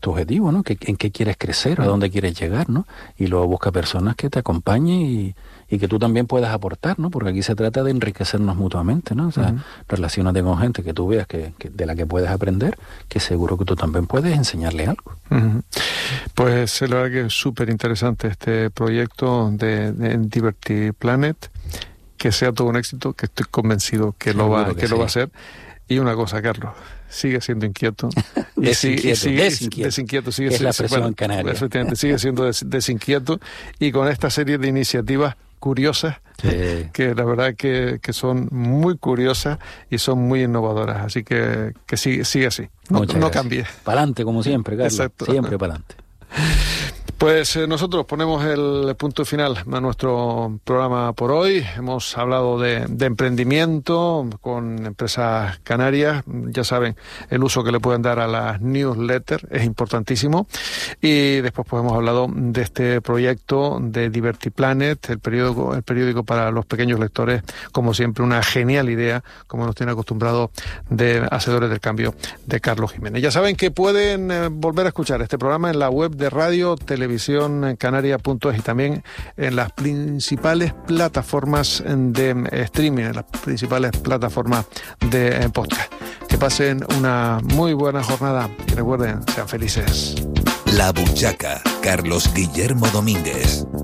tu objetivo, ¿no? En qué quieres crecer, a dónde quieres llegar, ¿no? Y luego busca personas que te acompañen y que tú también puedas aportar, ¿no? Porque aquí se trata de enriquecernos mutuamente, ¿no? O sea, relaciónate con gente que tú veas que de la que puedes aprender, que seguro que tú también puedes enseñarle algo. Pues la verdad que es súper interesante este proyecto de Diverty Planet, que sea todo un éxito, que estoy convencido que lo va a ser. Y una cosa, Carlos, sigue siendo inquieto. Desinquieto. Sigue es la expresión en Canarias. Efectivamente, sigue siendo desinquieto. Y con esta serie de iniciativas curiosas, que la verdad que son muy curiosas y son muy innovadoras. Así que sigue así. No cambie. Para adelante, como siempre, Carlos. Exacto. Siempre para adelante. Pues nosotros ponemos el punto final a nuestro programa por hoy. Hemos hablado de emprendimiento con empresas canarias. Ya saben, el uso que le pueden dar a las newsletters es importantísimo. Y después pues hemos hablado de este proyecto de Diverty Planet, el periódico para los pequeños lectores. Como siempre, una genial idea, como nos tiene acostumbrados de Hacedores del Cambio, de Carlos Jiménez. Ya saben que pueden volver a escuchar este programa en la web de Radio Televisión Canaria.es y también en las principales plataformas de streaming, en las principales plataformas de podcast. Que pasen una muy buena jornada y recuerden, sean felices. La Buchaca, Carlos Guillermo Domínguez.